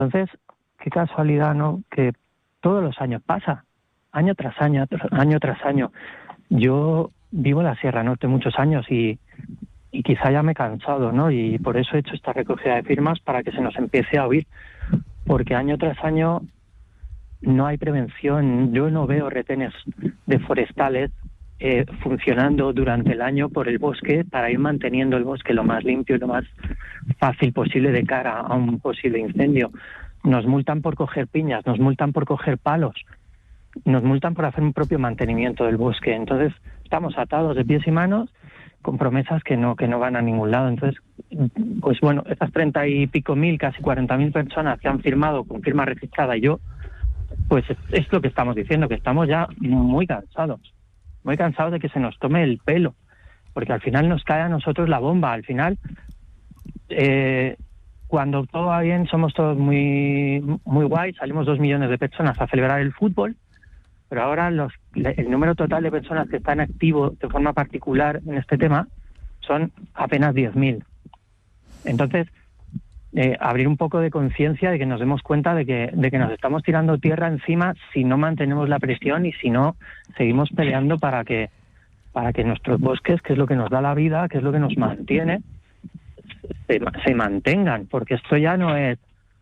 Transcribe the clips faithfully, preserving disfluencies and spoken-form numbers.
Entonces, qué casualidad, ¿no? Que todos los años pasa, año tras año, año tras año. Yo vivo en la Sierra Norte muchos años y, y quizá ya me he cansado, ¿no? Y por eso he hecho esta recogida de firmas para que se nos empiece a oír, porque año tras año no hay prevención. Yo no veo retenes de forestales eh, funcionando durante el año por el bosque para ir manteniendo el bosque lo más limpio y lo más fácil posible de cara a un posible incendio. Nos multan por coger piñas, nos multan por coger palos, nos multan por hacer un propio mantenimiento del bosque. Entonces estamos atados de pies y manos con promesas que no que no van a ningún lado. Entonces, pues bueno, esas treinta y pico mil, casi cuarenta mil personas que han firmado con firma registrada y yo, pues es, es lo que estamos diciendo, que estamos ya muy cansados, muy cansados de que se nos tome el pelo, porque al final nos cae a nosotros la bomba. Al final, eh, cuando todo va bien, somos todos muy muy guays, salimos dos millones de personas a celebrar el fútbol, pero ahora los, el número total de personas que están activos de forma particular en este tema son apenas diez mil. Entonces, eh, abrir un poco de conciencia de que nos demos cuenta de que, de que nos estamos tirando tierra encima si no mantenemos la presión y si no seguimos peleando para que, para que nuestros bosques, que es lo que nos da la vida, que es lo que nos mantiene, se, se mantengan, porque esto ya no es,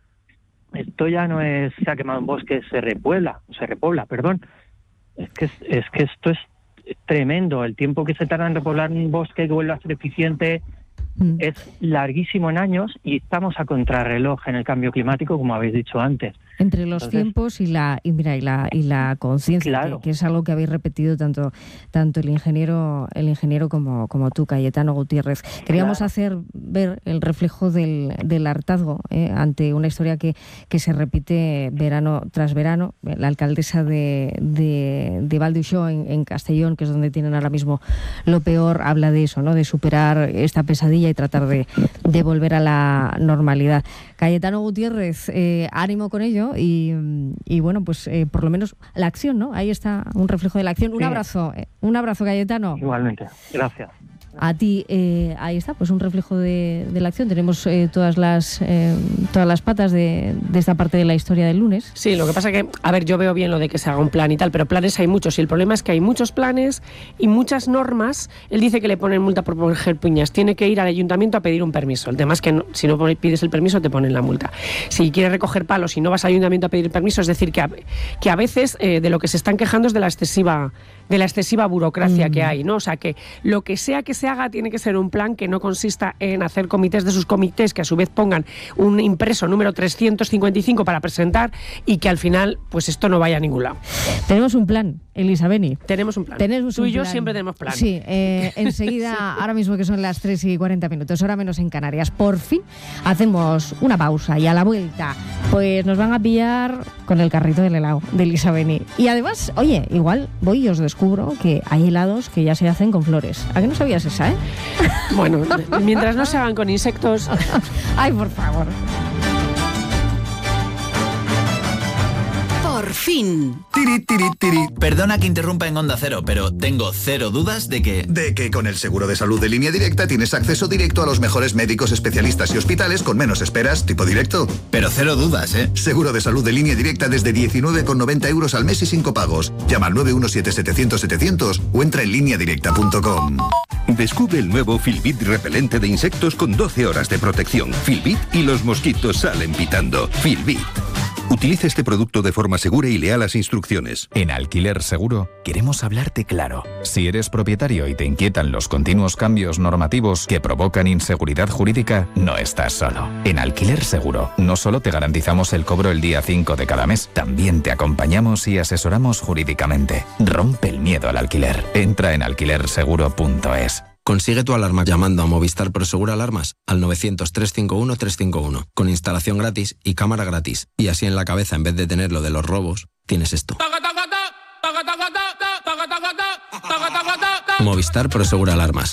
esto ya no es, se ha quemado un bosque, se repuebla, se repobla, perdón. Es que, es, es que esto es tremendo. El tiempo que se tarda en repoblar un bosque que vuelva a ser eficiente mm. es larguísimo en años y estamos a contrarreloj en el cambio climático, como habéis dicho antes. Entre los Entonces, tiempos y la y mira y la y la conciencia, claro. que, que es algo que habéis repetido tanto tanto el ingeniero el ingeniero como como tú, Cayetano Gutiérrez. Queríamos claro. hacer ver el reflejo del, del hartazgo eh, ante una historia que, que se repite verano tras verano. La alcaldesa de, de, de Val d'Uixó en, en Castellón, que es donde tienen ahora mismo lo peor, habla de eso, ¿no? De superar esta pesadilla y tratar de, de volver a la normalidad. Cayetano Gutiérrez, eh, ánimo con ello. Y, y bueno, pues eh, por lo menos la acción, ¿no? Ahí está un reflejo de la acción. Un sí. abrazo, eh, un abrazo, Cayetano. Igualmente, gracias. A ti, eh, ahí está, pues un reflejo de, de la acción. Tenemos eh, todas las eh, todas las patas de, de esta parte de la historia del lunes. Sí, lo que pasa que, a ver, yo veo bien lo de que se haga un plan y tal, pero planes hay muchos, y el problema es que hay muchos planes y muchas normas. Él dice que le ponen multa por coger piñas, tiene que ir al ayuntamiento a pedir un permiso. El tema es que no, si no pides el permiso te ponen la multa. Si quieres recoger palos y no vas al ayuntamiento a pedir permiso, es decir, que a, que a veces eh, de lo que se están quejando es de la excesiva de la excesiva burocracia mm. que hay, ¿no? O sea, que lo que sea que se haga tiene que ser un plan que no consista en hacer comités de sus comités que a su vez pongan un impreso número trescientos cincuenta y cinco para presentar y que al final pues esto no vaya a ningún lado. Tenemos un plan, Elisa Beni. Tenemos un plan. Tenemos Tú un y yo plan. siempre tenemos plan. Sí, eh, enseguida, sí. Ahora mismo que son las tres y cuarenta minutos, hora menos en Canarias, por fin hacemos una pausa y a la vuelta pues nos van a pillar con el carrito del helado de Elisa Beni. Y además, oye, igual voy y os descubro que hay helados que ya se hacen con flores. ¿A qué no sabías esa, eh? Bueno, mientras no se hagan con insectos. Ay, por favor. Por fin. Tiri, tiri, tiri. Perdona que interrumpa en Onda Cero, pero tengo cero dudas de que... De que con el seguro de salud de Línea Directa tienes acceso directo a los mejores médicos, especialistas y hospitales con menos esperas, tipo directo. Pero cero dudas, ¿eh? Seguro de salud de Línea Directa desde diecinueve con noventa euros al mes y sin copagos. Llama al nueve uno siete setecientos setecientos o entra en línea directa punto com. Descubre el nuevo Filbit repelente de insectos con doce horas de protección. Filbit y los mosquitos salen pitando. Filbit. Utiliza este producto de forma segura y lea las instrucciones. En Alquiler Seguro queremos hablarte claro. Si eres propietario y te inquietan los continuos cambios normativos que provocan inseguridad jurídica, no estás solo. En Alquiler Seguro no solo te garantizamos el cobro el día cinco de cada mes, también te acompañamos y asesoramos jurídicamente. Rompe el miedo al alquiler. Entra en alquiler seguro punto es. Consigue tu alarma llamando a Movistar Prosegur Alarmas al novecientos, trescientos cincuenta y uno, trescientos cincuenta y uno, con instalación gratis y cámara gratis. Y así en la cabeza, en vez de tener lo de los robos, tienes esto. Movistar Prosegur Alarmas.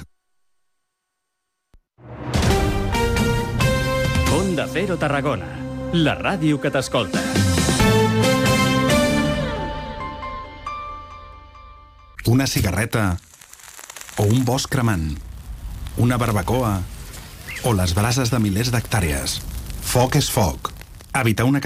Onda Cero Tarragona, la ràdio que t'escolta. Una cigarreta o un bosc cremant, una barbacoa o les brases de milers d'hectàrees. Foc és foc. Evitar una